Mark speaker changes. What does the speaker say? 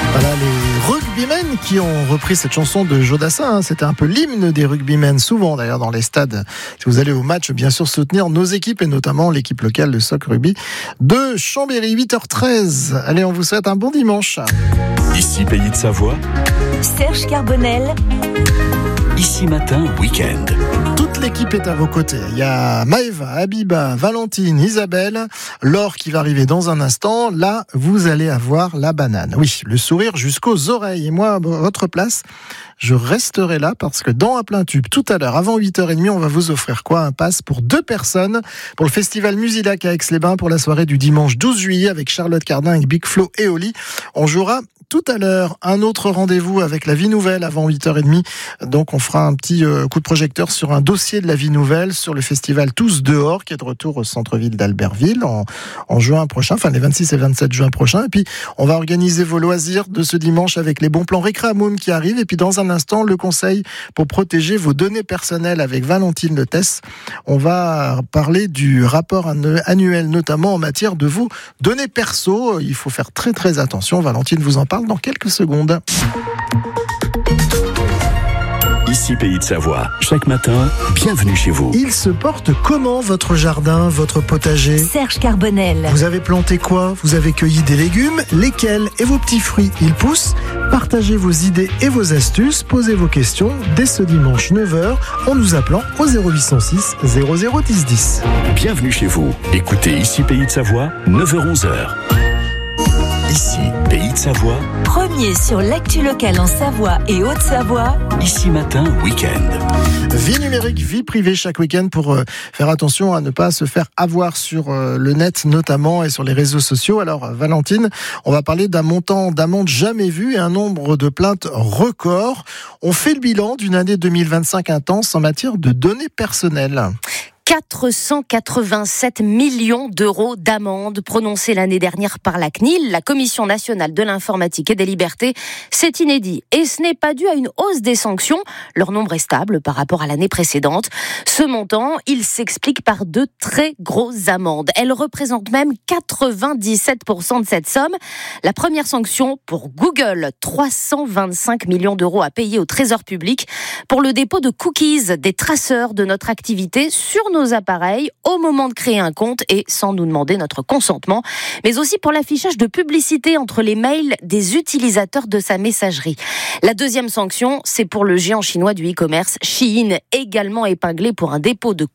Speaker 1: Voilà les rugbymen qui ont repris cette chanson de Jodassin. C'était un peu l'hymne des rugbymen, souvent d'ailleurs dans les stades. Si vous allez au match, bien sûr soutenir nos équipes et notamment l'équipe locale de Soc Rugby de Chambéry. 8h13. Allez, on vous souhaite un bon dimanche.
Speaker 2: Ici Pays de Savoie.
Speaker 3: Serge Carbonel.
Speaker 2: Ici Matin, week-end.
Speaker 1: Toute l'équipe est à vos côtés. Il y a Maëva, Habiba, Valentine, Isabelle, Laure qui va arriver dans un instant. Là, vous allez avoir la banane. Oui, le sourire jusqu'aux oreilles. Et moi, à votre place, je resterai là parce que dans un plein tube, tout à l'heure, avant 8h30, on va vous offrir quoi ? Un pass pour 2 personnes pour le festival Musilac à Aix-les-Bains pour la soirée du dimanche 12 juillet avec Charlotte Cardin, avec Big Flo et Oli. On jouera tout à l'heure un autre rendez-vous avec la Vie Nouvelle avant 8h30. Donc on fera un petit coup de projecteur sur un dossier de la Vie Nouvelle sur le festival Tous Dehors qui est de retour au centre-ville d'Albertville en juin prochain, enfin les 26 et 27 juin prochains. Et puis on va organiser vos loisirs de ce dimanche avec les bons plans Récréamoum qui arrivent. Et puis dans un instant, le conseil pour protéger vos données personnelles avec Valentine Letesse. On va parler du rapport annuel, notamment en matière de vos données perso. Il faut faire très très attention. Valentine vous en parle dans quelques secondes.
Speaker 2: Ici Pays de Savoie. Chaque matin, bienvenue chez vous.
Speaker 1: Il se porte comment votre jardin, votre potager ?
Speaker 3: Serge Carbonel.
Speaker 1: Vous avez planté quoi ? Vous avez cueilli des légumes ? Lesquels ? Et vos petits fruits, ils poussent ? Partagez vos idées et vos astuces. Posez vos questions dès ce dimanche 9h en nous appelant au 0806 00 10 10.
Speaker 2: Bienvenue chez vous. Écoutez Ici Pays de Savoie, 9h-11h. Ici Pays de Savoie.
Speaker 3: Premier sur l'actu locale en Savoie et Haute-Savoie.
Speaker 2: Ici Matin, week-end.
Speaker 1: Vie numérique, vie privée chaque week-end pour faire attention à ne pas se faire avoir sur le net notamment et sur les réseaux sociaux. Alors Valentine, on va parler d'un montant d'amende jamais vu et un nombre de plaintes record. On fait le bilan d'une année 2025 intense en matière de données personnelles.
Speaker 4: 487 millions d'euros d'amende prononcées l'année dernière par la CNIL, la Commission nationale de l'informatique et des libertés. C'est inédit et ce n'est pas dû à une hausse des sanctions. Leur nombre est stable par rapport à l'année précédente. Ce montant, il s'explique par de très grosses amendes. Elles représentent même 97% de cette somme. La première sanction pour Google, 325 millions d'euros à payer au Trésor public pour le dépôt de cookies, des traceurs de notre activité sur nos appareils au moment de créer un compte et sans nous demander notre consentement, mais aussi pour l'affichage de publicité entre les mails des utilisateurs de sa messagerie. La deuxième sanction, c'est pour le géant chinois du e-commerce, Shein, également épinglé pour un dépôt de